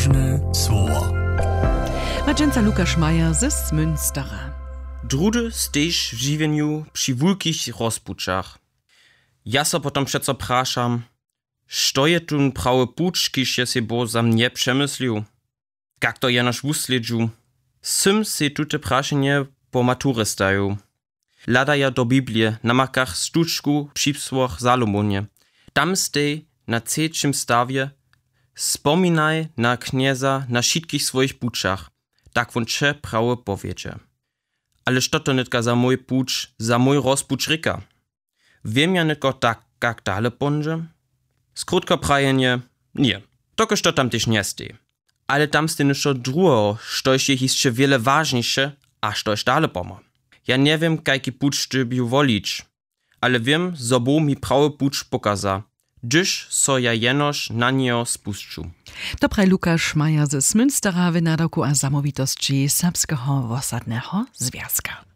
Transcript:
Ważne słowo. Magenta Lukasz Majer z Münstera. Drudy stejsz w żywieniu przy wielkich rozpuczach. Ja so potom przeco praszam, što je tun prawy pucz, kiż je se bo za mnie przemyslił? Jak to jenoż wusledżu? Sym se tute praszenie po maturę staju. Lada ja do Biblię na makach stuczku przy psłoch Salomonie. Tam stej na trzecim stawie spominaj na knieza na wszystkich swoich puczach, tak won cze prawe powiedzie. Ale što to netka za mój pucz, za mój rozpucz ryka? Wiem ja netko tak, jak dale ponže? Skrótko prajenie, nie. Toko što tam też nie stej. Ale tam stej nešto drugo, štož je jeszcze wiele ważniejsze, a štož dale pomo. Ja nie wiem, jaki pucz ty bił wolić, ale wiem, zo bo mi prawy pucz pokaza, gdyż so ja jenoż na niego spuszczu. Dobraj Lukasz Majer z Münstera w nadoku a zamówitości Serbskiego Wosadnego Związka.